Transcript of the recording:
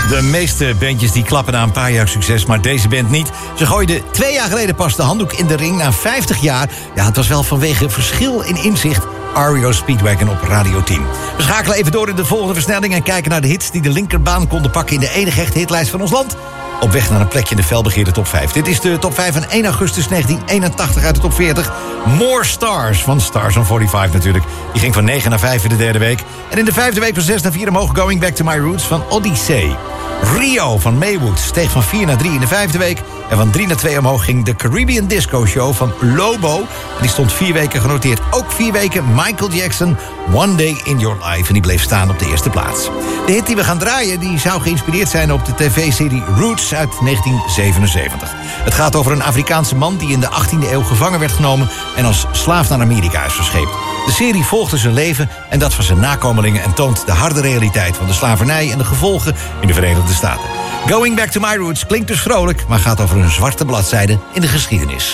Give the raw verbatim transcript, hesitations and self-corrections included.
De meeste bandjes die klappen na een paar jaar succes, maar deze band niet. Ze gooiden twee jaar geleden pas de handdoek in de ring na vijftig jaar. Ja, het was wel vanwege verschil in inzicht. R E O Speedwagon op Radio tien. We schakelen even door in de volgende versnelling en kijken naar de hits die de linkerbaan konden pakken in de enige echte hitlijst van ons land. Op weg naar een plekje in de felbegeerde top vijf. Dit is de top vijf van één augustus negentien eenentachtig uit de top veertig. More Stars van Stars on vijfenveertig natuurlijk. Die ging van negen naar vijf in de derde week. En in de vijfde week van zes naar vier omhoog Going Back to My Roots van Odyssey. Rio van Maywood steeg van vier naar drie in de vijfde week. En van drie naar twee omhoog ging de Caribbean Disco Show van Lobo. En die stond vier weken genoteerd. Ook vier weken Michael Jackson, One Day in Your Life. En die bleef staan op de eerste plaats. De hit die we gaan draaien die zou geïnspireerd zijn op de tv-serie Roots uit negentien zevenenzeventig. Het gaat over een Afrikaanse man die in de achttiende eeuw gevangen werd genomen en als slaaf naar Amerika is verscheept. De serie volgde zijn leven en dat van zijn nakomelingen en toont de harde realiteit van de slavernij en de gevolgen in de Verenigde Staten. Going Back to My Roots klinkt dus vrolijk, maar gaat over een zwarte bladzijde in de geschiedenis.